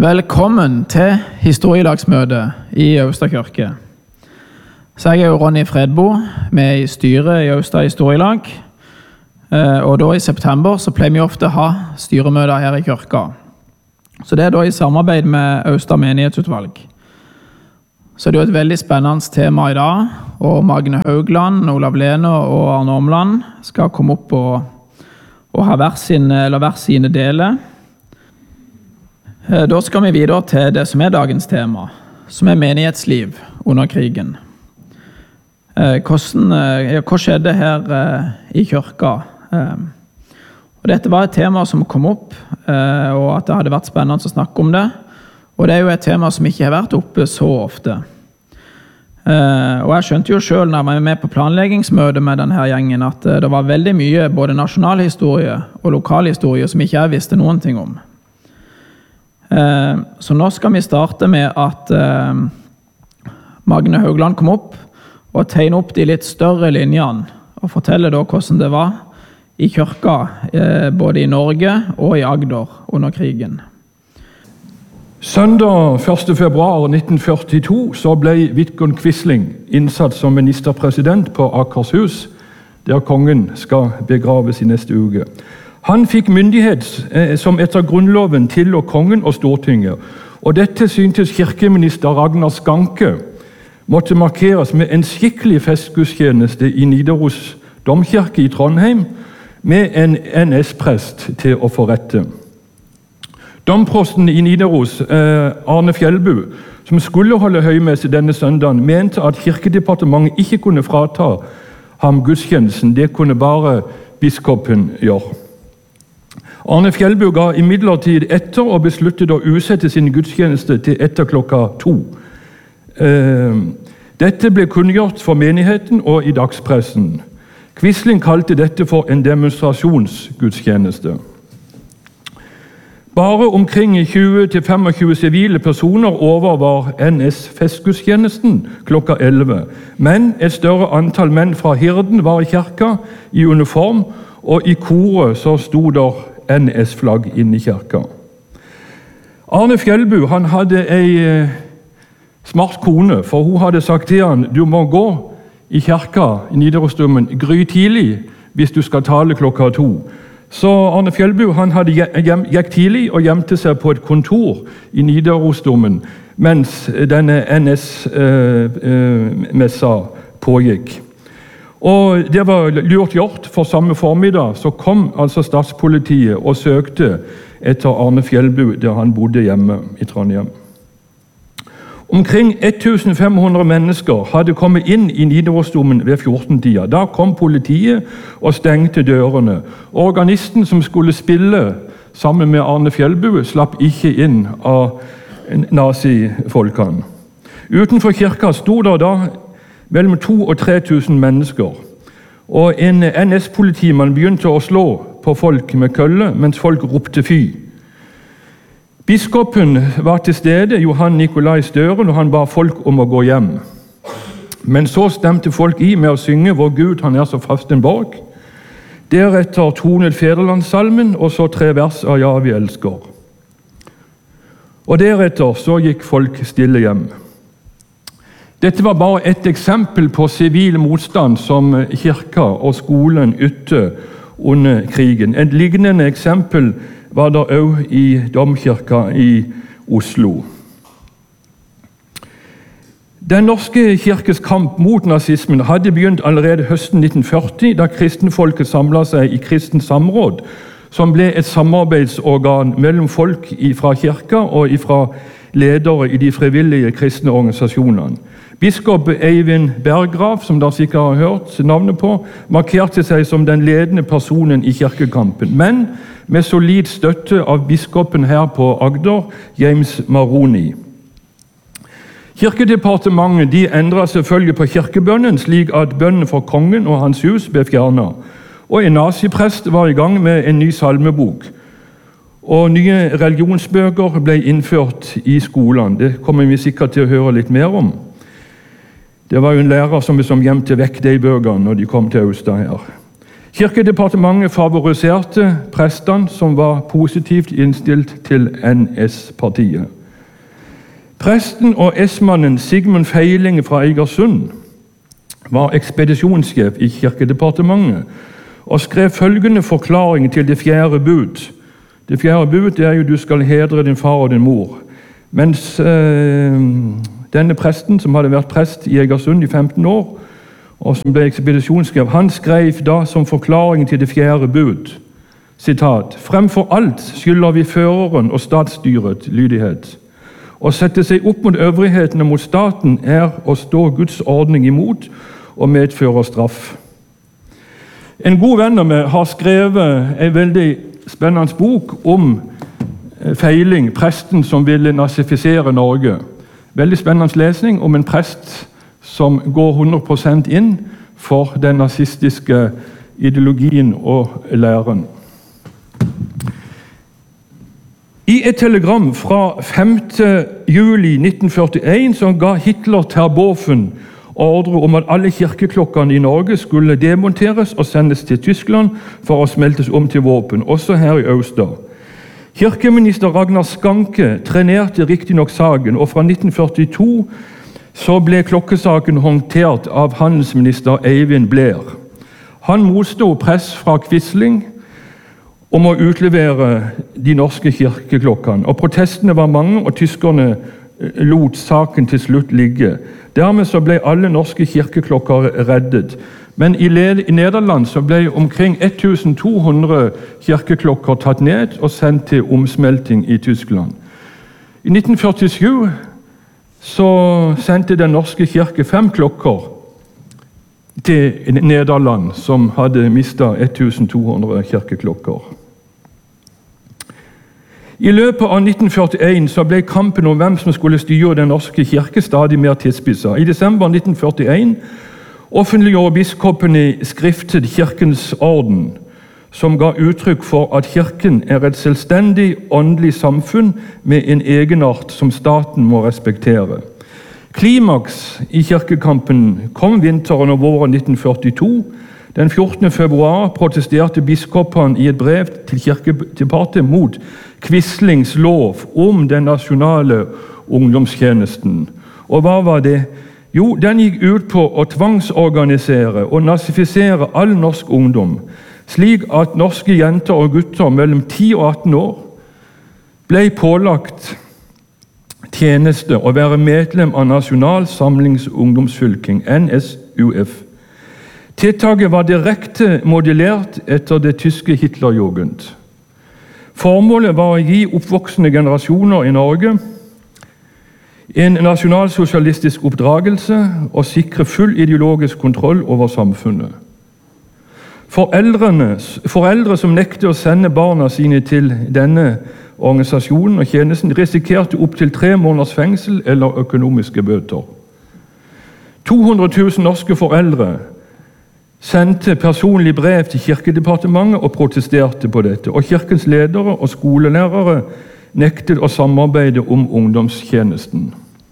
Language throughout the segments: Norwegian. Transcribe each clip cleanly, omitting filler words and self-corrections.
Velkommen til historielagsmøte i Austad kirke. Så jeg jo Ronny Fredbo, med i styret i Austad historielag. Og da i september så pleier vi ofte å ha styremøter her i kirka. Så det da i samarbeid med Austad menighetsutvalg. Så det jo et veldig spennende tema i dag, og Magne Haugland, Olav Lene og Arne Omland skal komme opp og ha hver sine deler. Da skal vi videre til det som dagens tema, som menighetsliv under krigen. Hva skjedde her i kirka? Og dette var et tema som kom opp, og at det hadde vært spennende å snakke om det. Og det jo et tema som ikke har vært oppe så ofte. Og jeg skjønte jo selv når jeg var med på planleggingsmøte med denne gjengen, at det var veldig mye både nasjonalhistorie og lokalhistorie som ikke jeg visste noen ting om. Så nå skal vi starte med at Magne Haugland kom opp og tegne opp de litt større linjene og fortelle da hvordan det var i kirka både i Norge og i Agder under krigen. Søndag 1. februar 1942 så ble Vidkun Quisling innsatt som ministerpresident på Akershus, der kongen skal begraves i neste uke. Han fikk myndighet som etter grunnloven tillå kongen og Stortinget, og dette syntes kirkeminister Ragnar Skanke måtte markeres med en skikkelig festgudstjeneste i Nidaros domkirke i Trondheim, med en NS-prest til å forrette. Domprosten i Nidaros, Arne Fjellbu, som skulle holde høymesse denne søndagen, mente at kirkedepartementet ikke kunne frata ham gudstjenesten, det kunne bare biskopen gjøre. Arne Fjellbu ga imidlertid etter og besluttet å utsette sin gudstjeneste til etter klokka 2. Dette ble kunngjort for menigheten og i dagspressen. Quisling kalte dette for en demonstrasjonsgudstjeneste. Bare omkring 20-25 sivile personer overvar NS-festgudstjenesten klokka 11, men et større antall menn fra Hirden var i kirka i uniform, og i koret så sto der NS-flagg inne i kirka. Arne Fjellbu han hadde ei smart kone, for hun hadde sagt til han, du må gå i kirka i Nidarosdomen grytidlig hvis du skal tale klokka 2. Så Arne Fjellbu han gikk tidlig og gjemte seg på et kontor i Nidarosdomen mens denne NS-messa pågikk. Og det var lurt gjort, for samme formiddag så kom altså statspolitiet og søkte etter Arne Fjellbu der han bodde hjemme i Trondheim. Omkring 1500 mennesker hadde kommet inn i Nidarosdomen ved 14-tida. Da kom politiet og stengte dørene. Organisten som skulle spille sammen med Arne Fjellbu slapp ikke inn av nazifolkene. Utenfor kirka sto det da mellom 2 og 3 000 mennesker. Og en NS-politimann begynte å slå på folk med kølle, mens folk ropte fy. Biskopen var til stede, Johan Nikolai Støren, og han ba folk om å gå hjem. Men så stemte folk i med å synge «Vår Gud, han så fast en borg». Deretter tonet Federlandssalmen, og så 3 vers av «Ja, vi elsker». Og deretter så gikk folk stille hjem. Dette var bare et eksempel på sivil motstand som kirka og skolen ytte under krigen. Et lignende eksempel var det også i domkirka i Oslo. Den norske kirkes kamp mot nazismen hadde begynt allerede høsten 1940, da kristenfolket samlet seg i Kristent Samråd, som ble et samarbeidsorgan mellom folk fra kirka og fra ledere i de frivillige kristne organisasjonene. Biskop Eivind Berggrav, som dere sikkert har hørt navnet på, markerte seg som den ledende personen i kirkekampen, men med solid støtte av biskopen her på Agder, James Maroni. Kirkedepartementet de endret selvfølgelig på kirkebønnen, slik at bønnen for kongen og hans hus ble fjernet. Og en naziprest var i gang med en ny salmebok. Og nye religionsbøker ble innført i skolen. Det kommer vi sikkert til å høre litt mer om. Det var jo en lærer som gjemte vekk de bøkene når de kom til Austad her. Kirkedepartementet favoriserte prestene som var positivt innstilt til NS-partiet. Presten og S-mannen Sigmund Feiling fra Eigersund var ekspedisjonssjef i Kirkedepartementet og skrev følgende forklaring til det 4. bud. Det 4. bud er jo «Du skal hedre din far og din mor». Mens denne presten, som hadde vært prest i Eigersund i 15 år, og som ble ekspedisjonssjef, han skrev da som forklaring til det 4. bud, sitat, «Fremfor alt skylder vi føreren og statsstyret lydighet. Å sette seg opp mot øvrighetene mot staten å stå Guds ordning imot og medføre straff.» En god venn av meg har skrevet en veldig spennende bok om Feiling, presten som ville nazifisere Norge. Veldig spennende lesning om en prest som går 100% inn for den nazistiske ideologien og læren. I et telegram fra 5. juli 1941 så ga Hitler Terboven ordre om at alle kirkeklokkene i Norge skulle demonteres og sendes til Tyskland for å smeltes om til våpen, også her i Austad. Kirkeminister Ragnar Skanke trenerte riktig nok saken, og fra 1942 så ble klokkesaken håndtert av handelsminister Eivind Blair. Han motstod press fra Quisling om å utlevere de norske kirkeklokkene, og protestene var mange, og tyskerne lot saken til slutt ligge. Dermed så ble alle norske kirkeklokker reddet. Men i Nederland så ble omkring 1200 kirkeklokker tatt ned og sendt til omsmelting i Tyskland. I 1947 så sendte den norske kirke 5 klokker til Nederland, som hadde mistet 1200 kirkeklokker. I løpet av 1941 så ble kampen om hvem som skulle styre den norske kirke stadig mer tilspisset. I desember 1941 offentliggjorde biskopene skriftet Kirkens orden, som ga uttrykk for at kirken et selvstendig åndelig samfunn med en egenart som staten må respektere. Klimaks i kirkekampen kom vinteren og våren 1942. Den 14. februar protesterte biskopene i et brev til Kirkedepartementet mot Quislings lov om den nasjonale ungdomstjenesten. Og hva var det? Jo, den gikk ut på å tvangsorganisere og nazifisere all norsk ungdom, slik at norske jenter og gutter mellom 10 og 18 år ble pålagt tjeneste å være medlem av Nasjonal Samlingsungdomsfylking, NSUF. Tiltaket var direkte modellert etter det tyske Hitlerjugend. Formålet var å gi oppvoksende generasjoner i Norge en nasjonalsosialistisk oppdragelse og sikre full ideologisk kontroll over samfunnet. Foreldre som nektet å sende barna sine til denne organisasjonen og tjenesten, risikerte opp til 3 måneders fengsel eller økonomiske bøter. 200 000 norske foreldre sendte personlig brev til Kirkedepartementet og protesterte på dette, og kirkens ledere og skolelærere nektet å samarbeide om ungdomstjenesten.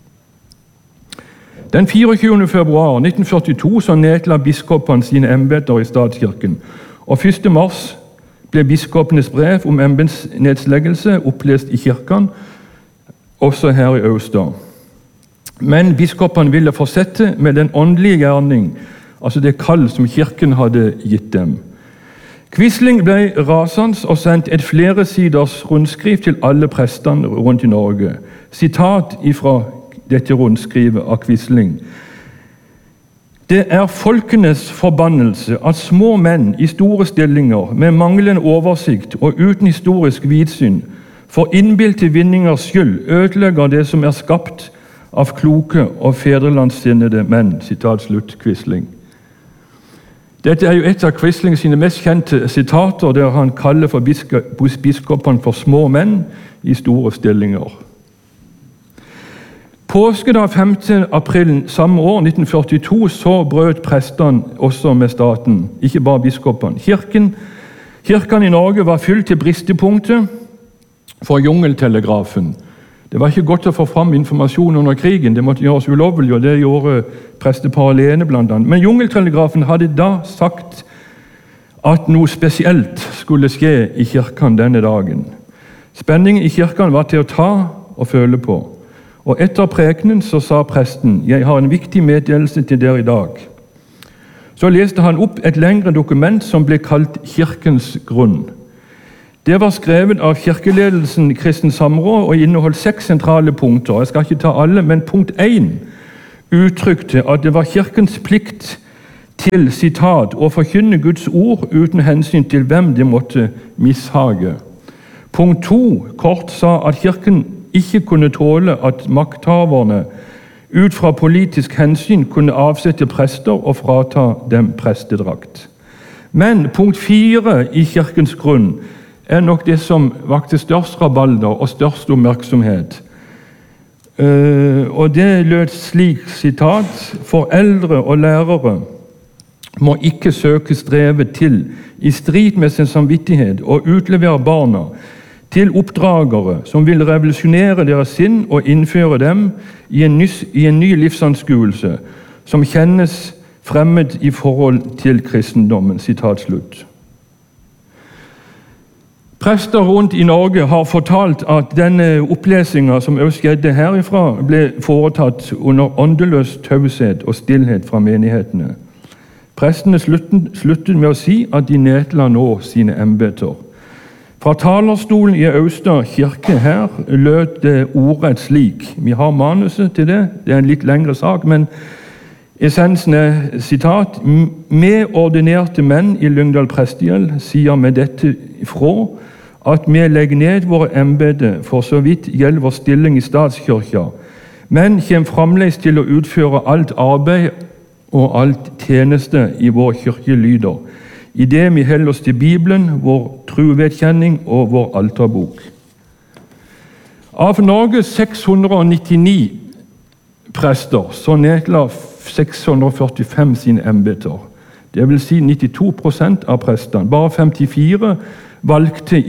Den 24. februar 1942 så nedla biskopene sine embeter i statskirken, og 1. mars ble biskopenes brev om embetsnedleggelse opplest i kirken, også her i Austad. Men biskopene ville fortsette med den åndelige gjerning, altså det kall som kirken hadde gitt dem. Quisling ble rasende og sendte et fleresiders rundskriv til alle prestene rundt i Norge. Sitat fra dette rundskrivet av Quisling. Det folkenes forbannelse at små menn i store stillinger med manglende oversikt og uten historisk vidsyn for innbilte vinningers skyld ødelegger det som skapt av kloke og fedrelandssinnede menn. Sitat slutt, Quisling. Dette jo et av Quisling sine mest kjente sitater, der han kaller for biskopene for små menn i store stillinger. Påskedag 5. april samme år, 1942, så brøt prestene også med staten, ikke bare biskopene. Kirken i Norge var fylt til bristepunktet for jungeltelegrafen. Det var ikke godt å få fram informasjon under krigen, det måtte gjøres ulovlig, og det gjorde prestepar alene blant annet. Men jungeltelegrafen hadde da sagt at noe spesielt skulle skje i kirken denne dagen. Spenningen i kirken var til å ta og føle på. Og etter prekenen så sa presten: «Jeg har en viktig meddelelse til dere i dag.» Så leste han opp et lengre dokument som ble kalt Kirkens grunn. Det var skrevet av kirkeledelsen Kristen Samråd og inneholdt 6 sentrale punkter. Jeg skal ikke ta alle, men punkt 1 uttrykte at det var kirkens plikt til, sitat, å forkynne Guds ord uten hensyn til hvem det måtte mishage. Punkt 2 kort sa at kirken ikke kunne tåle at makthaverne ut fra politisk hensyn kunne avsette prester og frata dem prestedrakt. Men punkt 4 i kirkens grunn er nok det som vakte størst rabalder og størst oppmerksomhet. Og det lød slik, sitat: «Foreldre og lærere må ikke søke streve til, i strid med sin samvittighet, og utlevere barna til oppdragere som vil revolusjonere deres sinn og innføre dem i en ny livsanskuelse som kjennes fremmed i forhold til kristendommen.» Sitat slutt. Prester rundt i Norge har fortalt at denne opplesingen som også skjedde herifra, ble foretatt under åndeløs taushet og stillhet fra menighetene. Prestene sluttet med å si at de nedla nå sine embeter. Fra talerstolen i Austad kirke her lød det ordrett slik. Vi har manuset til det, det er en litt lengre sak, men essensen er, sitat: «Vi ordinerte menn i Lyngdal prestegjeld sier med dette fra at vi legger ned våre embeter for så vidt gjelder vår stilling i statskirka, men kommer fremdeles til å utføre alt arbeid og alt tjeneste i vår kirkelyder, i det vi holder oss til Bibelen, vår truvedkjenning og vår alterbok.» Av Norges 699 prester så nedla 645 sine embeter. Det vil si 92% av prestene. Bare 54 valgte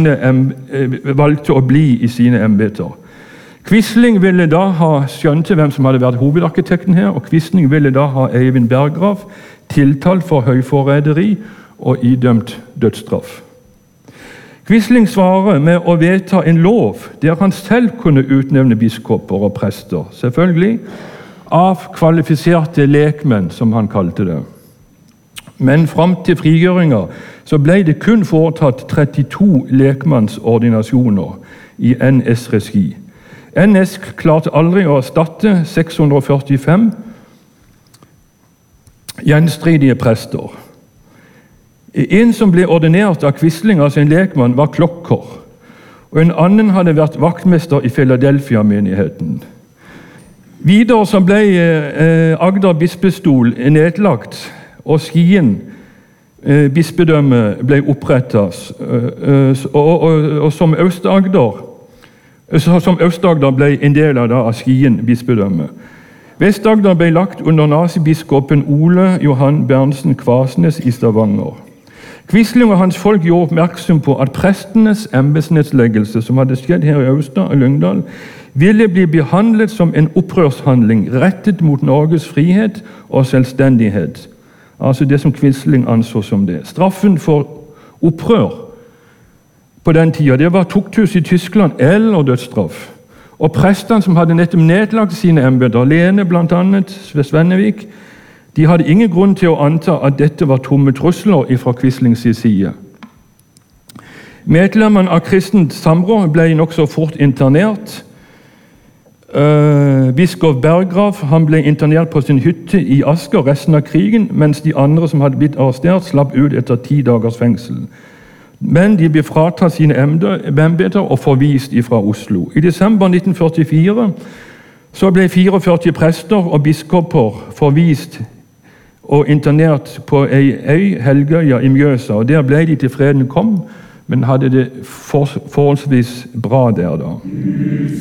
å bli i sine embeter. Quisling ville da ha skjønte hvem som hadde vært hovedarkitekten her, og Quisling ville da ha Eivind Berggrav tiltalt for høyforræderi og idømt dødsstraff. Quisling svarer med å vedta en lov der han selv kunne utnevne biskoper og prester, selvfølgelig av kvalifiserte lekmenn, som han kalte det. Men fram til frigjøringa så ble det kun foretatt 32 lekmannsordinasjoner i NS-regi. NS klarte aldri å erstatte 645 gjenstridige prester. En som ble ordinert av Quisling, altså en lekmann, var klokker, og en annen hadde vært vaktmester i Philadelphia-menigheten. Videre så ble Agder bispestol nedlagt, og Skien bispedømme ble opprettet, og som Aust-Agder ble en del av Skien bispedømme. Vest-Agder ble lagt under nazibiskopen Ole Johan Berntsen Kvasnes i Stavanger. Quisling og hans folk gjorde oppmerksom på at prestenes embetsnedleggelse, som hadde skjedd her i Austad og Lyngdal, ville bli behandlet som en opprørshandling rettet mot Norges frihet og selvstendighet. Altså det som Quisling anså som det. Straffen for opprør på den tida, det var tukthus i Tyskland eller dødsstraff. Og prestene som hadde nettopp nedlagt sine embeter, Lene blant annet ved Svennevik, de hadde ingen grunn til å anta at dette var tomme trusler fra Quislings side. Medlemmene av Kristent Samråd ble nokså fort internert. Biskop Berggrav han ble internert på sin hytte i Asker resten av krigen, mens de andre som hadde blitt arrestert, slapp ut etter 10 dagers fengsel. Men de ble fratatt sine embeter og forvist fra Oslo. I desember 1944 så ble 44 prester og biskoper forvist og internert på ei øy, Helgøya i Mjøsa. Og der ble de til freden kom, men hadde det forholdsvis bra der da.